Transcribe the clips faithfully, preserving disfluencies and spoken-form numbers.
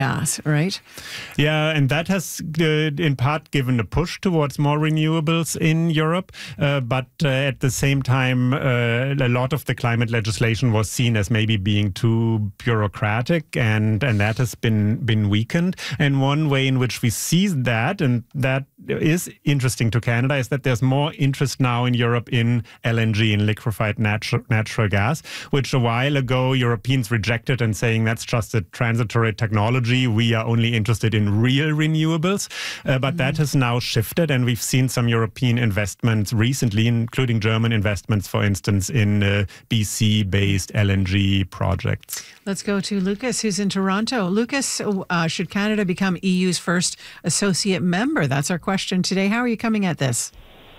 gas, right? Yeah, and that has uh, in part given a push towards more renewables in Europe. Uh, but uh, at the same time, uh, a lot of the climate legislation was seen as maybe being too bureaucratic, and, and that has been, been weakened. And one way in which we see that, and that is interesting to Canada, is that there's more interest now in Europe in L N G, in liquefied natural, natural gas, which a while ago Europeans rejected and saying that's just a transitory technology. We are only interested in real renewables. Uh, but mm-hmm. that has now shifted, and we've seen some European investments recently, including German investments, for instance, in uh, B C-based L N G projects. Let's go to Lucas, who's in Toronto. Lucas, uh, should Canada become E U's first associate member? That's our question today. How are you coming at this?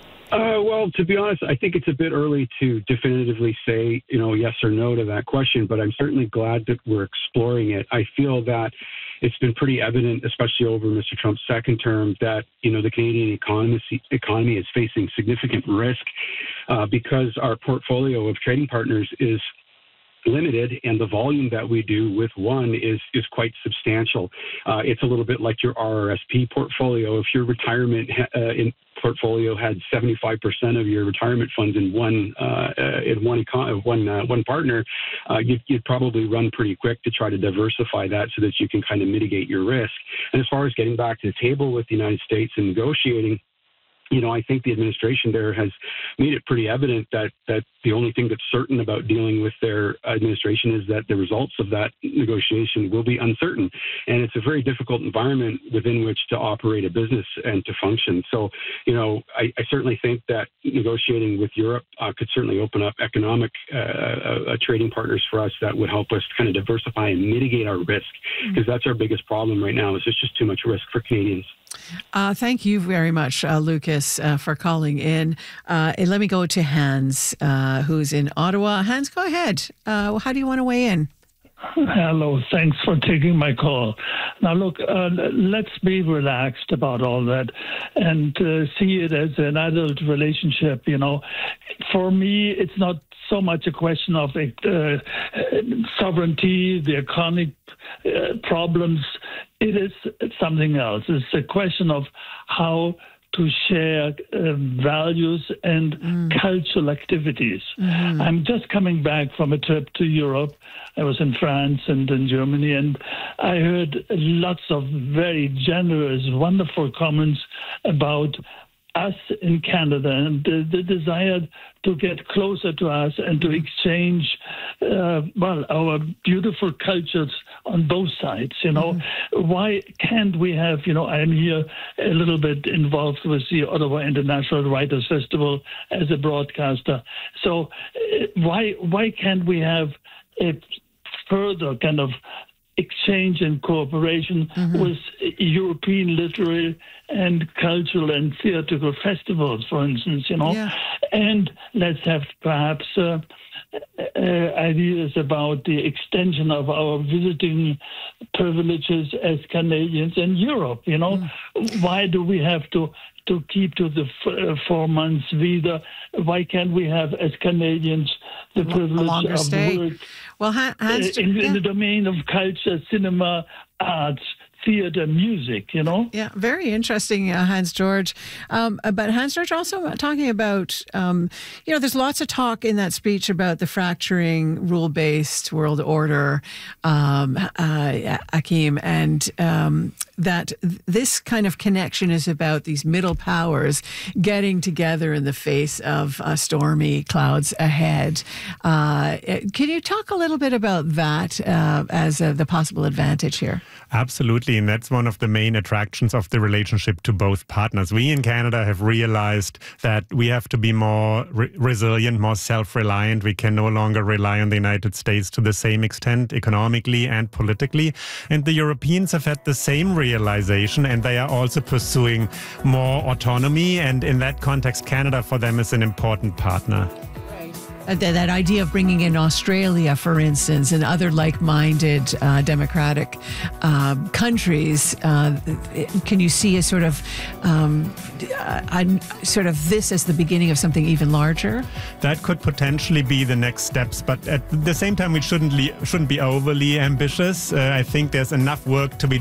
Uh, well, to be honest, I think it's a bit early to definitively say, you know, yes or no to that question, but I'm certainly glad that we're exploring it. I feel that it's been pretty evident, especially over Mister Trump's second term, that, you know, the Canadian economy, economy is facing significant risk uh, because our portfolio of trading partners is limited, and the volume that we do with one is is quite substantial. Uh, it's a little bit like your R R S P portfolio. If your retirement uh, in portfolio had seventy-five percent of your retirement funds in one uh, in one econ- one uh, one partner, uh, you'd, you'd probably run pretty quick to try to diversify that so that you can kind of mitigate your risk. And as far as getting back to the table with the United States and negotiating, you know, I think the administration there has made it pretty evident that that the only thing that's certain about dealing with their administration is that the results of that negotiation will be uncertain. And it's a very difficult environment within which to operate a business and to function. So, you know, I, I certainly think that negotiating with Europe uh, could certainly open up economic uh, uh, trading partners for us that would help us kind of diversify and mitigate our risk, because that's our biggest problem right now, is there's just too much risk for Canadians. Uh, thank you very much, uh, Lucas, uh, for calling in. Uh, and let me go to Hans, uh, who's in Ottawa. Hans, go ahead. Uh, how do you want to weigh in? Hello. Thanks for taking my call. Now, look, uh, let's be relaxed about all that and uh, see it as an adult relationship. You know, for me, it's not so much a question of uh, sovereignty, the economic uh, problems. It is something else. It's a question of how to share uh, values and mm. cultural activities. Mm. I'm just coming back from a trip to Europe. I was in France and in Germany, and I heard lots of very generous, wonderful comments about us in Canada and the, the desire to get closer to us and to exchange, uh, well, our beautiful cultures on both sides, you know. Mm-hmm. Why can't we have, you know, I'm here a little bit involved with the Ottawa International Writers Festival as a broadcaster. So uh, why why can't we have a further kind of exchange and cooperation mm-hmm. with European literary and cultural and theatrical festivals, for instance, you know, yeah. and let's have perhaps uh, uh, ideas about the extension of our visiting privileges as Canadians in Europe, you know. Mm. Why do we have to to keep to the f- uh, four months visa? Why can't we have, as Canadians, the privilege of stay. work well, Hans, uh, in, yeah. in the domain of culture, cinema, arts, theater, music, you know? Yeah, very interesting, uh, Hans George. Um, but Hans George also talking about, um, you know, there's lots of talk in that speech about the fracturing rule-based world order, um, uh, Akim, and um, that this kind of connection is about these middle powers getting together in the face of uh, stormy clouds ahead. Uh, can you talk a little bit about that uh, as uh, the possible advantage here? Absolutely, and that's one of the main attractions of the relationship to both partners. We in Canada have realized that we have to be more re- resilient, more self-reliant. We can no longer rely on the United States to the same extent economically and politically. And the Europeans have had the same realization, and they are also pursuing more autonomy. And in that context, Canada for them is an important partner. Uh, that, that idea of bringing in Australia, for instance, and other like-minded uh, democratic uh, countries, uh, can you see a sort of, um, uh, sort of this as the beginning of something even larger? That could potentially be the next steps, but at the same time, we shouldn't le- shouldn't be overly ambitious. Uh, I think there's enough work to be